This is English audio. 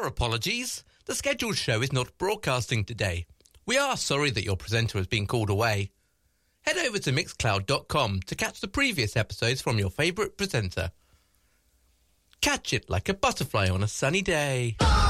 Our apologies. The scheduled show is not broadcasting today. We are sorry that your presenter has been called away. Head over to mixcloud.com to catch the previous episodes from your favourite presenter. Catch it like a butterfly on a sunny day.